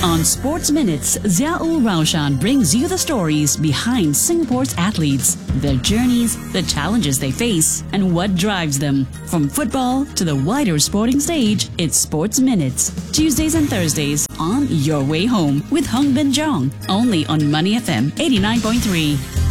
On Sports Minutes, Ziaul Raushan brings you the stories behind Singapore's athletes, their journeys, the challenges they face, and what drives them. From football to the wider sporting stage, it's Sports Minutes, Tuesdays and Thursdays on Your Way Home with Hung Bin Jong, only on Money FM 89.3.